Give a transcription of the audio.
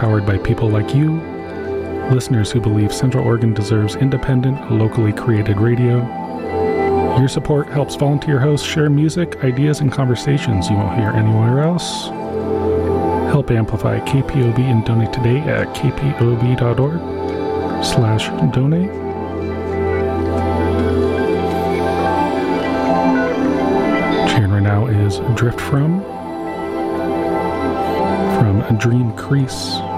powered by people like you, listeners who believe Central Oregon deserves independent, locally created radio. Your support helps volunteer hosts share music, ideas, and conversations you won't hear anywhere else. Help amplify KPOB and donate today at kpob.org/donate. Cheering right now is Drift From Dream Crease.